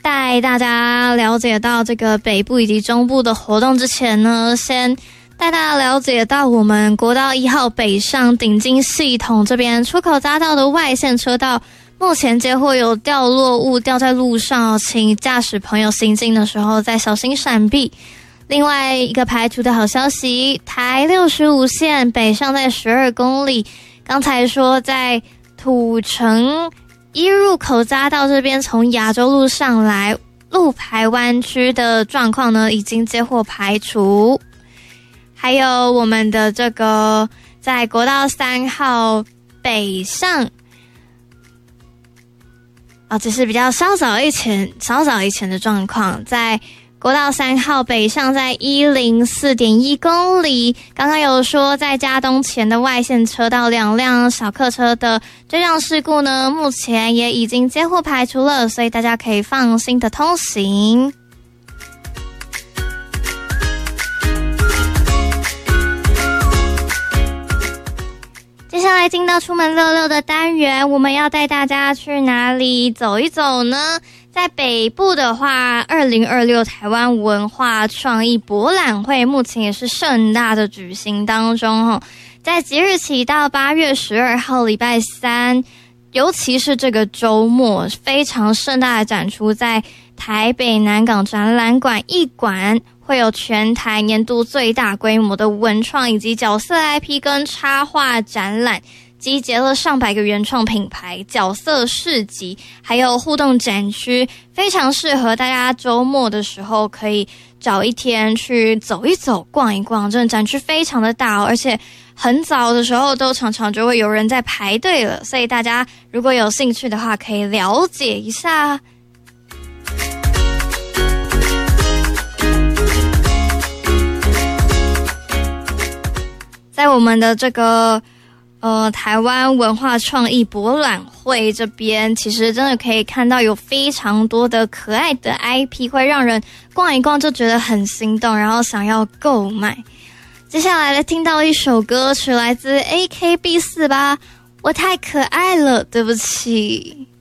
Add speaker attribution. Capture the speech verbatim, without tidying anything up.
Speaker 1: 带大家了解到这个北部以及中部的活动之前呢，先带大家了解到我们国道一号北上顶金系统这边出口匝道的外线车道，目前接获有掉落物掉在路上，请驾驶朋友行进的时候再小心闪避。另外一个排除的好消息，台六十五线北上在十二公里，刚才说在土城一入口匝道这边从亚洲路上来路排湾区的状况呢，已经接获排除。还有我们的这个在国道三号北上啊，这是比较稍早以前稍早以前的状况，在国道三号北上在一零四点一公里，刚刚有说在嘉东前的外线车道两辆小客车的追撞事故呢，目前也已经接获排除了，所以大家可以放心的通行。接下来进到出门乐乐的单元，我们要带大家去哪里走一走呢？在北部的话，二零二六台湾文化创意博览会目前也是盛大的举行当中哦。在即日起到八月十二号礼拜三，尤其是这个周末，非常盛大的展出在台北南港展览馆一馆，会有全台年度最大规模的文创以及角色 I P 跟插画展览，集结了上百个原创品牌、角色市集，还有互动展区，非常适合大家周末的时候可以找一天去走一走、逛一逛。真的展区非常的大哦，而且很早的时候都常常就会有人在排队了，所以大家如果有兴趣的话，可以了解一下。在我们的这个呃台湾文化创意博览会这边，其实真的可以看到有非常多的可爱的 I P， 会让人逛一逛就觉得很心动，然后想要购买。接下来来听到一首歌曲，来自 A K B 四八，我太可爱了，对不起。